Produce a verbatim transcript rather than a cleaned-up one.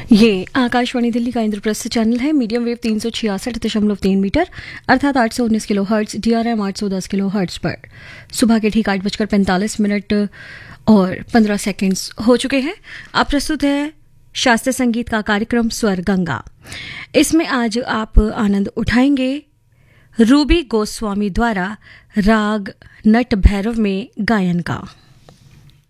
ये आकाशवाणी दिल्ली का इंद्रप्रस्थ चैनल है। मीडियम वेव तीन सौ छियासठ दशमलव तीन मीटर अर्थात आठ सौ उन्नीस kilo hertz, D R M आठ सौ दस किलो हर्ट्ज पर सुबह के ठीक आठ बजकर पैंतालीस मिनट और पंद्रह सेकेंड्स हो चुके हैं। आप प्रस्तुत है शास्त्रीय संगीत का कार्यक्रम स्वर गंगा। इसमें आज आप आनंद उठाएंगे रूबी गोस्वामी द्वारा राग नट भैरव में गायन का।